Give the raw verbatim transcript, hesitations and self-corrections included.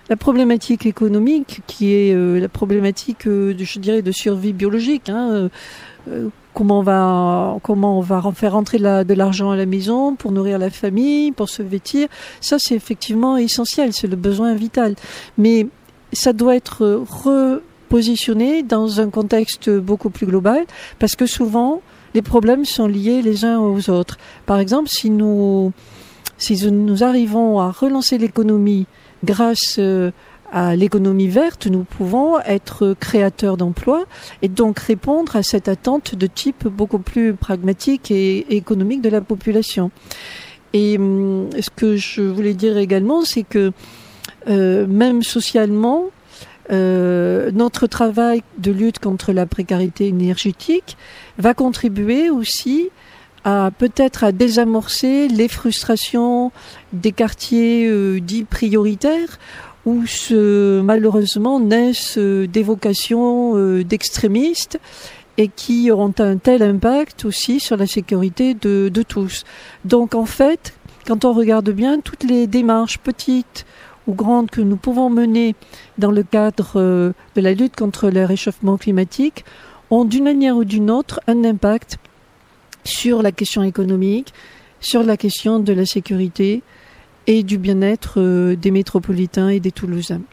la problématique économique, qui est euh, la problématique, euh, de, je dirais, de survie biologique. Hein, euh, euh, comment on va, comment on va faire rentrer de, la, de l'argent à la maison pour nourrir la famille, pour se vêtir. Ça, c'est effectivement essentiel, c'est le besoin vital. Mais ça doit être repositionné dans un contexte beaucoup plus global, parce que souvent, les problèmes sont liés les uns aux autres. Par exemple, si nous, si nous arrivons à relancer l'économie grâce à l'économie verte, nous pouvons être créateurs d'emplois et donc répondre à cette attente de type beaucoup plus pragmatique et économique de la population. Et ce que je voulais dire également, c'est que euh, même socialement, Euh, notre travail de lutte contre la précarité énergétique va contribuer aussi à peut-être à désamorcer les frustrations des quartiers euh, dits prioritaires où ce, malheureusement naissent euh, des vocations euh, d'extrémistes et qui auront un tel impact aussi sur la sécurité de, de tous. Donc en fait, quand on regarde bien toutes les démarches petites ou grandes que nous pouvons mener dans le cadre de la lutte contre le réchauffement climatique ont d'une manière ou d'une autre un impact sur la question économique, sur la question de la sécurité et du bien-être des métropolitains et des Toulousains.